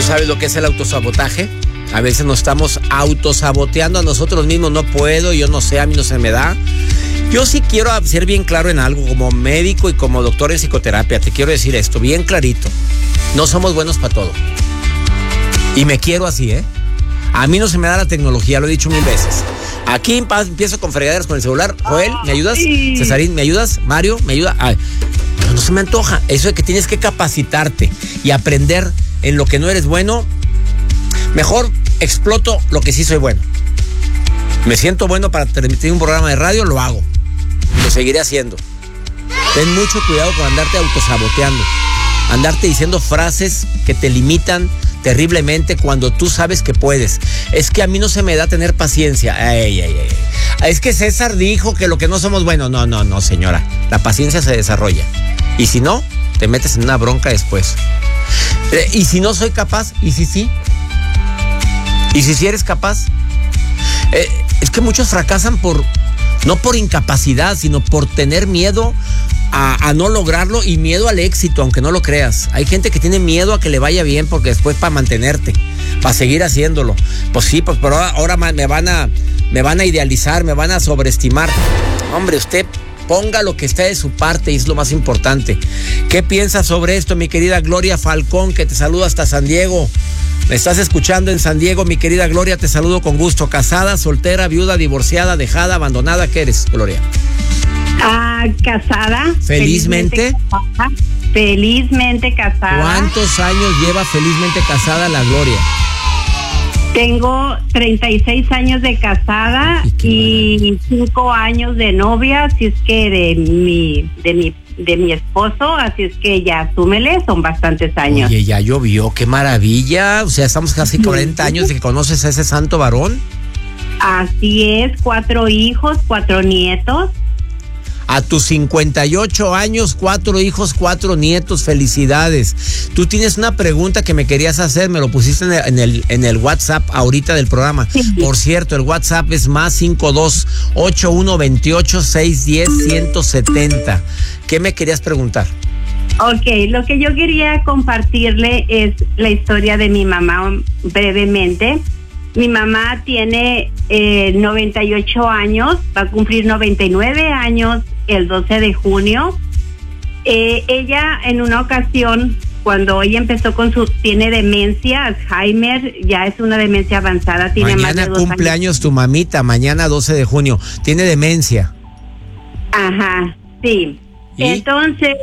sabes lo que es el autosabotaje? A veces nos estamos autosaboteando a nosotros mismos. No puedo, yo no sé, a mí no se me da. Yo sí quiero ser bien claro en algo, como médico y como doctor en psicoterapia. Te quiero decir esto, bien clarito. No somos buenos para todo. Y me quiero así, ¿eh? A mí no se me da la tecnología, lo he dicho 1000 veces. Aquí empiezo con fregaderas con el celular. Joel, ¿me ayudas? Cesarín, ¿me ayudas? Mario, ¿me ayuda? Ay, pero no se me antoja. Eso de que tienes que capacitarte y aprender en lo que no eres bueno. Mejor exploto lo que sí soy bueno. Me siento bueno para transmitir un programa de radio, lo hago. Lo seguiré haciendo. Ten mucho cuidado con andarte autosaboteando. Andarte diciendo frases que te limitan terriblemente cuando tú sabes que puedes. Es que a mí no se me da tener paciencia. Es que César dijo que lo que no somos buenos. No, señora. La paciencia se desarrolla. Y si no, te metes en una bronca después. Y si no soy capaz, ¿y si sí? ¿Y si sí eres capaz? Es que muchos fracasan no por incapacidad, sino por tener miedo a no lograrlo y miedo al éxito, aunque no lo creas. Hay gente que tiene miedo a que le vaya bien porque después para mantenerte, para seguir haciéndolo. Pues sí, pues pero ahora me van a idealizar, me van a sobreestimar. Hombre, usted ponga lo que esté de su parte y es lo más importante. ¿Qué piensas sobre esto, mi querida Gloria Falcón, que te saluda hasta San Diego? Me estás escuchando en San Diego, mi querida Gloria, te saludo con gusto. ¿Casada, soltera, viuda, divorciada, dejada, abandonada? ¿Qué eres, Gloria? Casada. ¿Felizmente? Felizmente casada. ¿Cuántos años lleva felizmente casada la Gloria? Tengo 36 años de casada y 5 años de novia, así es que de mi esposo, así es que ya asúmele, son bastantes años. Oye, ya llovió, qué maravilla. O sea, estamos casi 40 años de que conoces a ese santo varón. Así es, 4 hijos, 4 nietos. A tus 58 años, 4 hijos, 4 nietos, felicidades. Tú tienes una pregunta que me querías hacer, me lo pusiste en el WhatsApp ahorita del programa. Sí. Por cierto, el WhatsApp es +52 8128 610 170. ¿Qué me querías preguntar? Ok, lo que yo quería compartirle es la historia de mi mamá brevemente. Mi mamá tiene 98 años, va a cumplir 99 años el 12 de junio. Ella en una ocasión, cuando ella empezó tiene demencia, Alzheimer, ya es una demencia avanzada, tiene mañana más de 2 años. Cumpleaños tu mamita, mañana 12 de junio, tiene demencia. Ajá, sí. ¿Y? Entonces,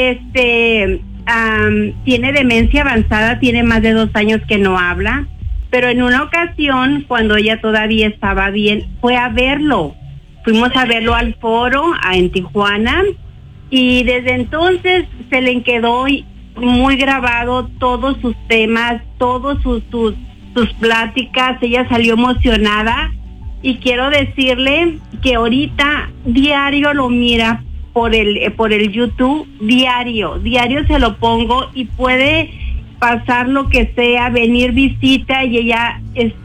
tiene demencia avanzada, tiene más de 2 años que no habla. Pero en una ocasión, cuando ella todavía estaba bien, fue a verlo. Fuimos a verlo al foro en Tijuana y desde entonces se le quedó muy grabado todos sus temas, todos sus pláticas. Ella salió emocionada y quiero decirle que ahorita diario lo mira por el YouTube, diario se lo pongo y puede pasar lo que sea, venir visita y ella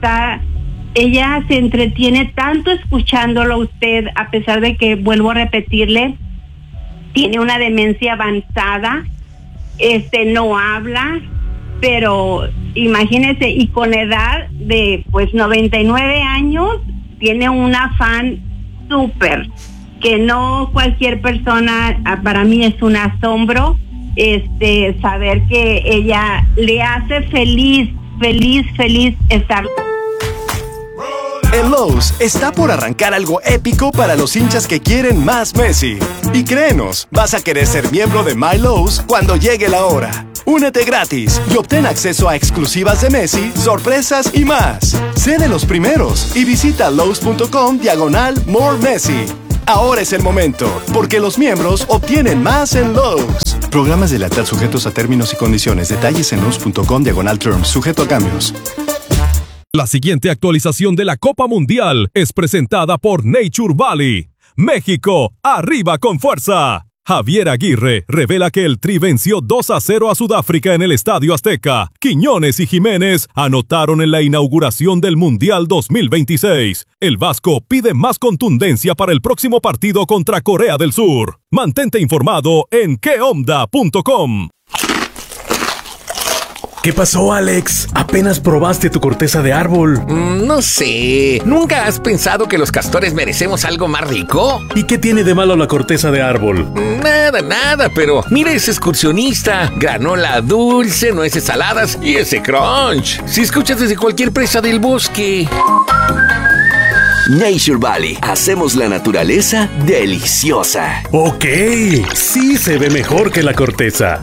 se entretiene tanto escuchándolo a usted, a pesar de que, vuelvo a repetirle, tiene una demencia avanzada, no habla, pero imagínese, y con edad de 99 años, tiene un afán súper, que no cualquier persona, para mí es un asombro, saber que ella le hace feliz estar. En Lowe's está por arrancar algo épico para los hinchas que quieren más Messi. Y créenos, vas a querer ser miembro de My Lowe's cuando llegue la hora. Únete gratis y obtén acceso a exclusivas de Messi, sorpresas y más. Sé de los primeros y visita Lowe's.com/More Messi. Ahora es el momento, porque los miembros obtienen más en Lowe's. Programas de lealtad sujetos a términos y condiciones. Detalles en Lowe's.com/terms, sujeto a cambios. La siguiente actualización de la Copa Mundial es presentada por Nature Valley. México, arriba con fuerza. Javier Aguirre revela que el Tri venció 2-0 a Sudáfrica en el Estadio Azteca. Quiñones y Jiménez anotaron en la inauguración del Mundial 2026. El Vasco pide más contundencia para el próximo partido contra Corea del Sur. Mantente informado en queonda.com. ¿Qué pasó, Alex? Apenas probaste tu corteza de árbol. No sé. ¿Nunca has pensado que los castores merecemos algo más rico? ¿Y qué tiene de malo la corteza de árbol? Nada, pero mira ese excursionista. Granola dulce, nueces saladas y ese crunch. Si escuchas desde cualquier presa del bosque. Nature Valley. Hacemos la naturaleza deliciosa. Ok, sí se ve mejor que la corteza.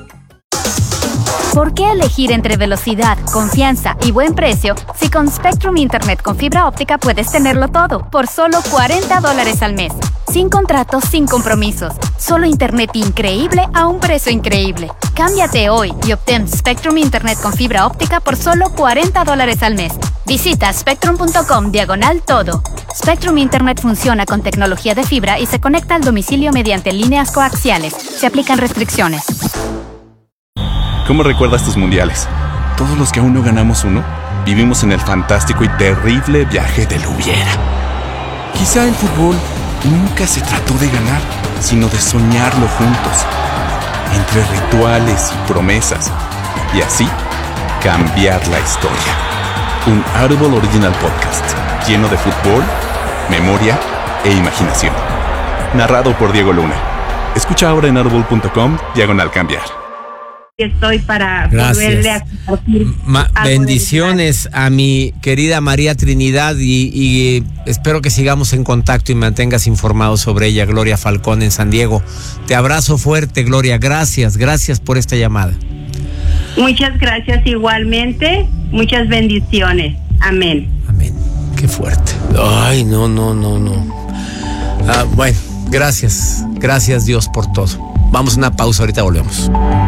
¿Por qué elegir entre velocidad, confianza y buen precio si con Spectrum Internet con fibra óptica puedes tenerlo todo por solo $40 al mes? Sin contratos, sin compromisos. Solo internet increíble a un precio increíble. Cámbiate hoy y obtén Spectrum Internet con fibra óptica por solo $40 al mes. Visita spectrum.com/todo. Spectrum Internet funciona con tecnología de fibra y se conecta al domicilio mediante líneas coaxiales. Se aplican restricciones. ¿Cómo recuerdas tus mundiales? Todos los que aún no ganamos uno, vivimos en el fantástico y terrible viaje del hubiera. Quizá el fútbol nunca se trató de ganar, sino de soñarlo juntos, entre rituales y promesas, y así cambiar la historia. Un Audible Original Podcast, lleno de fútbol, memoria e imaginación. Narrado por Diego Luna. Escucha ahora en audible.com/cambiar. Estoy para volverle a compartir. Bendiciones a mi querida María Trinidad y espero que sigamos en contacto y mantengas informado sobre ella, Gloria Falcón en San Diego. Te abrazo fuerte, Gloria. Gracias por esta llamada. Muchas gracias igualmente. Muchas bendiciones. Amén. Amén. Qué fuerte. Ay, no. Bueno, gracias Dios por todo. Vamos a una pausa, ahorita volvemos.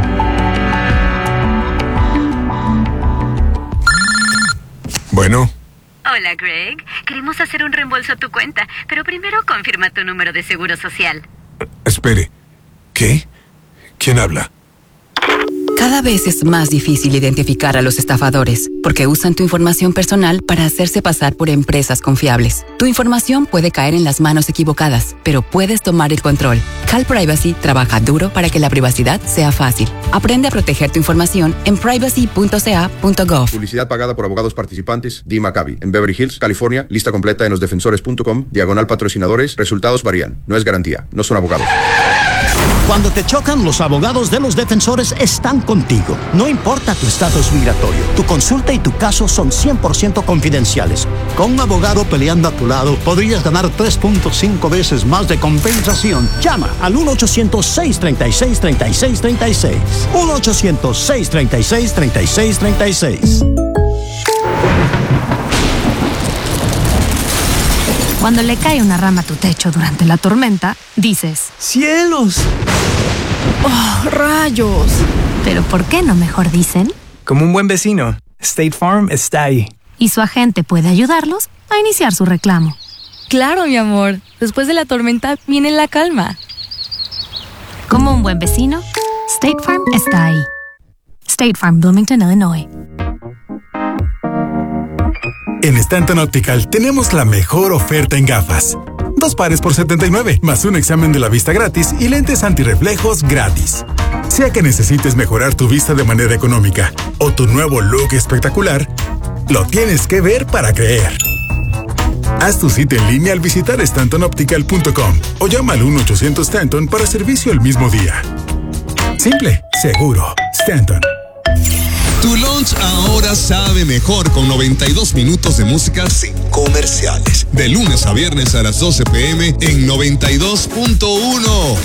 Bueno. Hola, Greg. Queremos hacer un reembolso a tu cuenta, pero primero confirma tu número de seguro social. Espere. ¿Qué? ¿Quién habla? Cada vez es más difícil identificar a los estafadores, porque usan tu información personal para hacerse pasar por empresas confiables. Tu información puede caer en las manos equivocadas, pero puedes tomar el control. Cal Privacy trabaja duro para que la privacidad sea fácil. Aprende a proteger tu información en privacy.ca.gov. Publicidad pagada por abogados participantes. Dee Maccabi, en Beverly Hills, California. Lista completa en losdefensores.com/patrocinadores. Resultados varían. No es garantía. No son abogados. Cuando te chocan, los abogados de los defensores están contigo. No importa tu estatus migratorio, tu consulta y tu caso son 100% confidenciales. Con un abogado peleando a tu lado, podrías ganar 3.5 veces más de compensación. Llama al 1-800-636-3636. 1-800-636-3636. Cuando le cae una rama a tu techo durante la tormenta, dices: ¡cielos! ¡Oh, rayos! Pero ¿por qué no mejor dicen? Como un buen vecino, State Farm está ahí. Y su agente puede ayudarlos a iniciar su reclamo. Claro, mi amor. Después de la tormenta viene la calma. Como un buen vecino, State Farm está ahí. State Farm, Bloomington, Illinois. En Stanton Optical tenemos la mejor oferta en gafas. 2 pares por $79, más un examen de la vista gratis y lentes antirreflejos gratis. Sea que necesites mejorar tu vista de manera económica o tu nuevo look espectacular, lo tienes que ver para creer. Haz tu cita en línea al visitar StantonOptical.com o llama al 1-800-STANTON para servicio el mismo día. Simple, seguro, Stanton. Tu lunch ahora sabe mejor con 92 minutos de música sin comerciales. De lunes a viernes a las 12 p.m. en 92.1.